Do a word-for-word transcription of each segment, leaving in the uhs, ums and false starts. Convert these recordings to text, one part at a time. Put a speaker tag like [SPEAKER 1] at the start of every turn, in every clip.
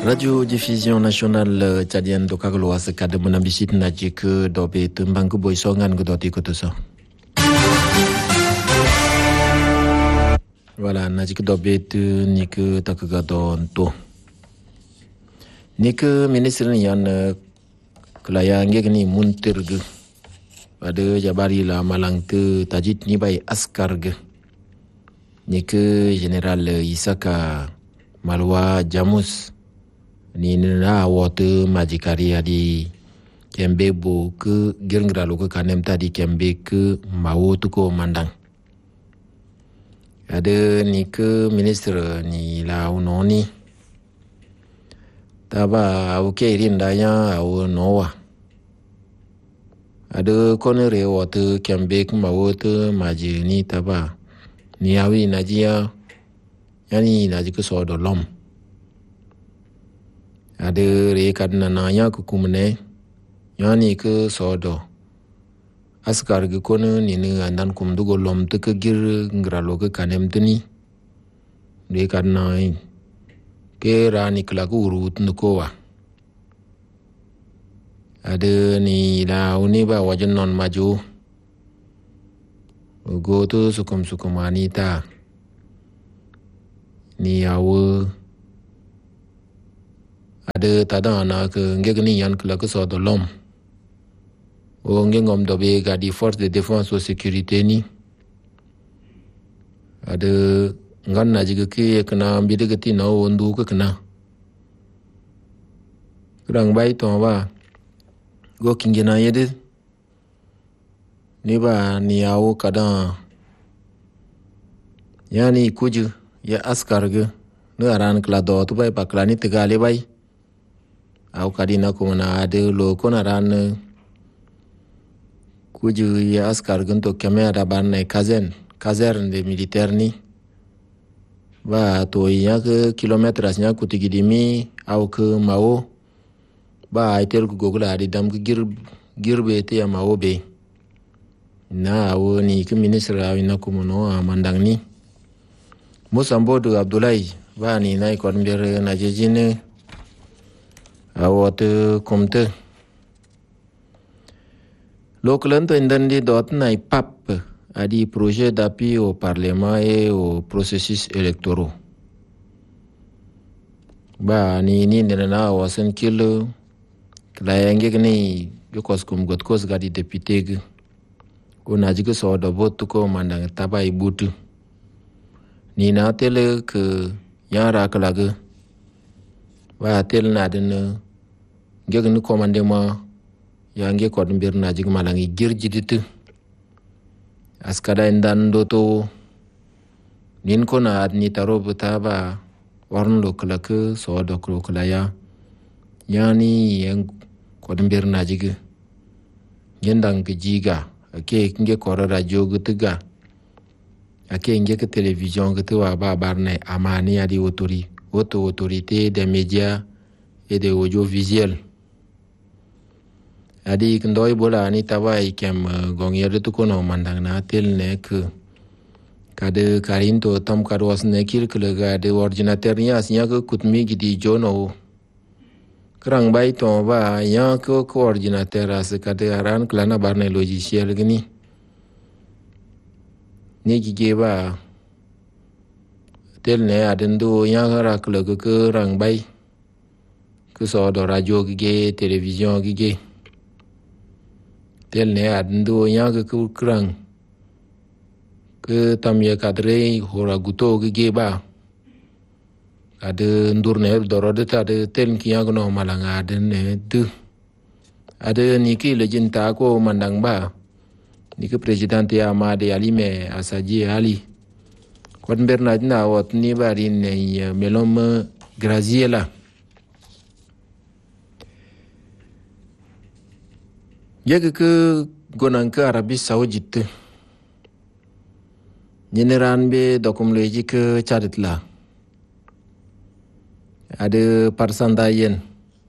[SPEAKER 1] Radio Diffusion Nationale Tchadienne do Kaglo Asekade Monambisit Najik Dobe Tumbangu Boysongan Godoti Kotoso. Voilà, Najik Dobe Nik Takagadon To. Nik Ministre Yan Klaya Ngegni Muntirg. Pada Jabari la Malang te Tajit Nibai Askarg. Nik General Isaka Malwa Jamus. Ni na watu majikari adi kembe bo ke gerngra lo ke kanem tadi kembe ke mau tu ko mandang. Ada ni ke minister ni la unoni. Taba au ke rindaya au noa. Ada konere watu kembe ke mau tu maji ni taba ni awi najia yani naji ke sodo lom. Ada rekat nananya kukumene yani ke sodo askar ge kono ni ne andan kum dugo lom te ke gir ngralo ke kanem teni rekat nai ke rani kla ku urut nukowa ada ni la uni ba wajan non maju go to sukum sukumani ta ni awu ada tada na ke ngegni yan kla ke so do lom o ngengom do be ga di force de défense ou sécurité ni ada ngan na jiga ke kana mbide ke ti na ondu ke kana kurang bai to ba go kingena yede ni ba ni awo kada yani kuju ya askar ge no aran kla do to bai pakla ni tegale bai au kadina kumana ade lo kona ran kuju ya askar gunto kamera barne kazen kazerne militaire ni ba to ya ke kilometras nya kutigidimi au ke mawo ba aitel ku gogla adi dam gir girbe te ya mawo be na awo ni ke ministre awina kumuno amandang ni Mosambodo Abdullahi ba ni nai kon ber na jejine awat komte l'Oklento indandi dot nai pap adi projet d'appui au parlement et aux processus électoraux ba ni ni nena wasen kilo klayange ni yokos kum got kos gadi député ko naji ko so do bot ko mandang tabai butu ni na tele ke yara kalaga wa tel na den ngeg ni commandement ya nge ko mbir na jig malangi girjidit askada ndan doto nin ko na adni taro butaba warn lo klak so do klo klaya yani yang ko mbir na jig gendang giga ake nge ko radio gutga ake nge ke television gutwa ba barne amani adi autorité auto autorité des médias et de audiovisuel adi kendoi bola ni tabai kem gong yer tu kono mandang na tel nek kade karinto tam karwas ne kir klega de ordinateur ni asnya ko kutmi gidi jono krang bai to ba ya ko coordinateur as kade aran klana barne logiciel gni ni gige ba tel ne adendo ya ra klega ko rang bai ke so do radio gige television gige tel ne adndo nya ke kurang ke tamye kadre hora guto gige ba ade ndurne dorode ta de tel kiya no malanga de ne du ade niki lejinta ko mandang ba niki president ya Amade Alime Asaji Ali kon bernard na wat ni bari ne melom Graziella yega ke gonan ke Arabie Saoudite generan be dokum leji ke charitla ada parsandayen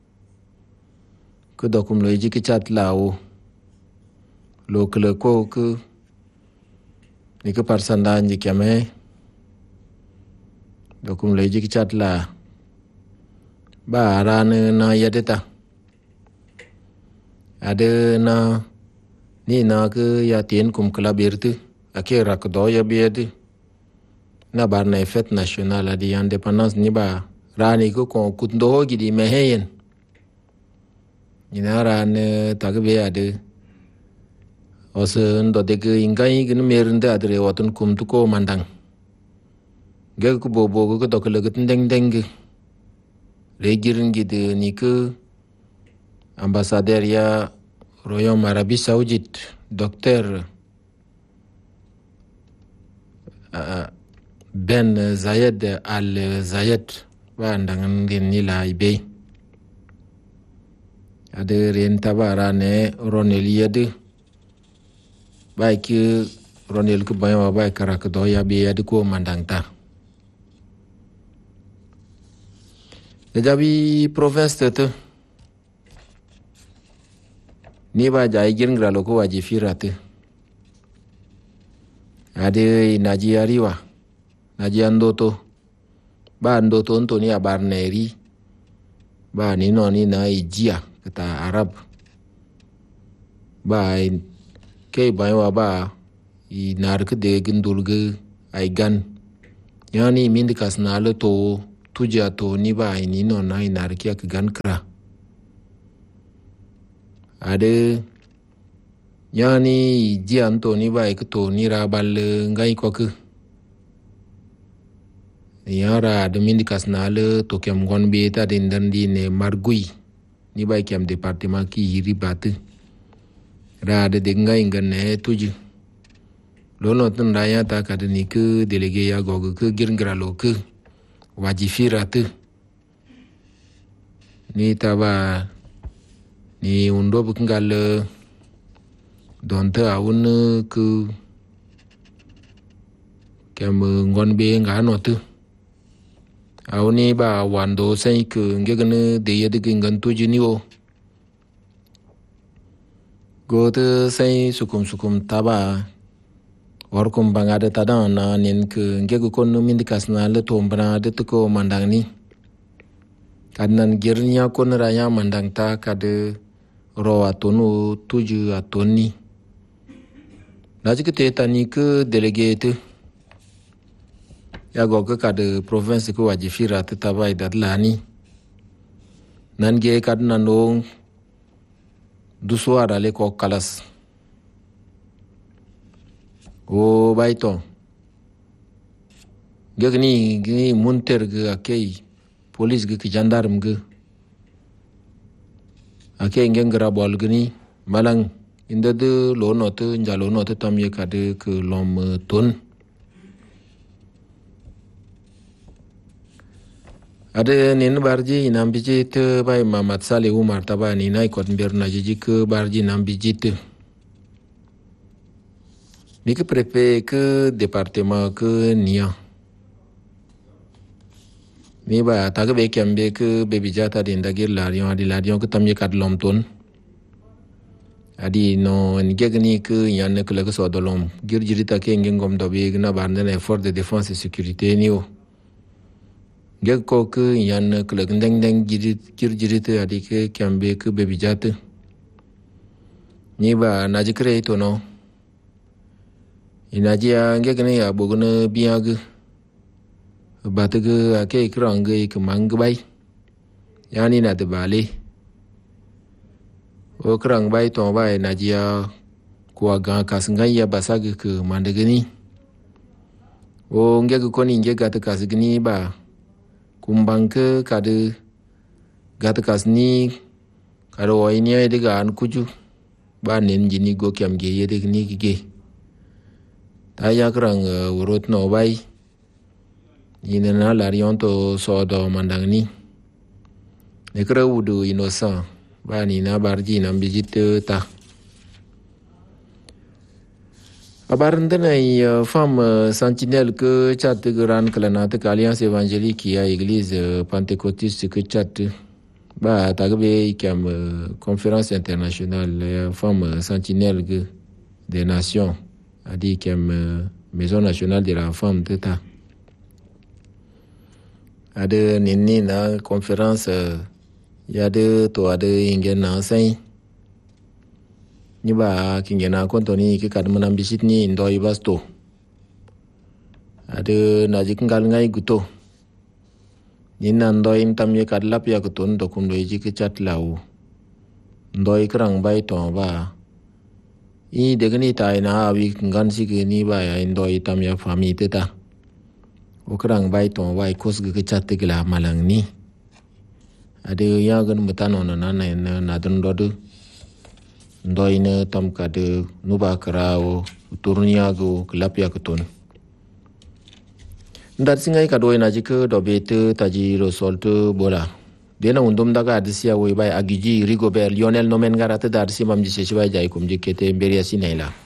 [SPEAKER 1] ke dokum leji ke chatla o lo kle ko ke ni ke parsandan ji kame dokum leji ke chatla ba rana na yadita ada na ni na ke ya tien kum klabirtu ake rakdo ya biedi na bar na fête nationale di indépendance ni ba rani ko ko kundo gidi meheyen ina ran tagbe ade osen do de ingai gin mernde adre watun kum tu ko mandang ge ko bobo ko dokle gin deng deng regirin gidi ni ke ambassadeur ya Royaume Arabie Saoudite docteur uh, Ben Zayed Al Zayed ba ndangan gen ni la ibe ade ren tabara ne Ronel yede ba ki Ronel ku bayo ba karak do ya be yede ko mandang ta dejabi province te ni ba jai girin gralo ko waji firate ade naji ariwa naji andoto ba andoto nto ni abarneri ba ni no ni na ijia kata arab ba ke ba wa ba i nar ke de gindulge ai gan yani mindikas na le to tuja to ni ba ni no na nar ke ak gan kra ade yani ji anto ni ba ek to ni ra bal ngai ko ke yara de mindikas na le to kem gon be ta den dan di ne margui ni ba kem département ki yiri bat ra de de ngai ngane tuju lono tun da ya ta ka de ni ke délégué ya go ke girngra lo ke waji firat ni taba ni undo bukangal donte awun ke kem ngon be ngano tu awuni ba wando sai ke ngegene de yede ngan tuju ni o gote sai sukum sukum taba warkum bangade tadan na nin ke ngegu kon mindikas na le tombra de ko mandang ni kadnan girnya kon raya mandang ta kade ro atonu tuju atoni najike tani ke délégué ya go ke kade province ko waji firat tabai dadlani nange kadna no dusoara le ko kalas o baito gegni gi munter ge akei police ge gendarme ge akei ngengra bol gni malang inde de lo note njalo note tamye kade ke lom ton ade nin barji inambiji te bay Mamat Sale Umar tabani nay kot mbir na jiji ke barji nambiji te ni ke préfet ke département ke nia ni ba taga be kembe ke bebi jata de ndagir la rion adi la rion ke tamye kad lom ton adi no ngegni ke yanne ke le so dolom gir jirita ke ngengom do be na bande na force de défense et sécurité ni o gek ko ke yanne ke le ndeng ndeng jirit gir jirita adi ke kembe ke bebi jata ni ba najikre to no inajia ngegni ya bogone biag batege ake krangge ke mangbai yani na de bale o krang bai to bai najia ko ga kasngai ya basage ke mandegeni o ngege koni ngega ta kasgni ba kumbanke kade gata kasni karo wainia diga an kuju ba nen jini go kyamge yede ni gige taya krang urut no bai ina na larion to so do mandangni nekra wudu innocent bani na barji na bijit ta abarndana i femme sentinelle que chat gran clanate alliance évangélique ya église pentecôtiste que chat ba tagbe kam conférence internationale femme sentinelle des nations a dit que maison nationale de la femme de ta ada nini na conference ya de to ada ingen na sai ni ba kingena kontoni ki kad manam bisit ni ndoi basto ada najik ngal ngai guto ni nan ndoi tam ye kad lap ya guton do kum do ji ki chat law ndoi krang bai to ba i de gni tai na wi ngan si ki ni ba ya ndoi tam ya fami teta o krang bai to bai kos gi chat ki la malang ni ada ya gan mutano na na na na don do ndoi ne tam kad nuba krao turnia go klap ya guton ndar singai kadoi na jike dobete taji rosolte bola dena undum daga adisia we bai agiji Rigobert Lionel nomen garate dar si mamji se bai jai kum jikete beria sinela